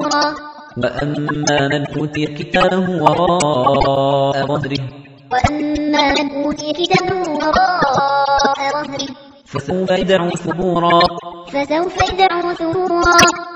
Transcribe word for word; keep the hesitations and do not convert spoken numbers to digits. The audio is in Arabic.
ثبورا وأما من أوتي كتابه وراء ظهره وأما من أوتي كتابه وراء ظهره فسوف يدعو ثبورا فسوف يدعو ثبورا